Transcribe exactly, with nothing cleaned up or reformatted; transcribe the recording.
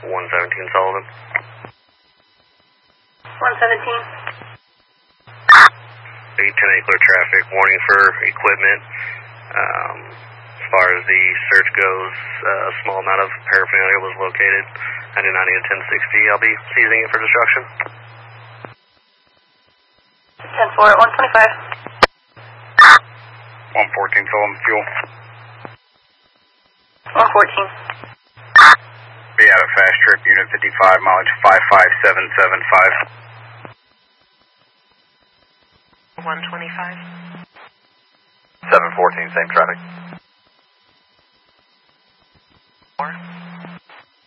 one seventeen Sullivan. one seventeen. eight ten eight clear traffic, warning for equipment. Um, as far as the search goes, uh, a small amount of paraphernalia was located. I do not need a ten sixty. I'll be seizing it for destruction. ten four at one twenty-five. one fourteen Sullivan fuel. one fourteen. Be out of fast trip, unit fifty-five, mileage five five seven seven five. one twenty-five. seven fourteen, same traffic. Four.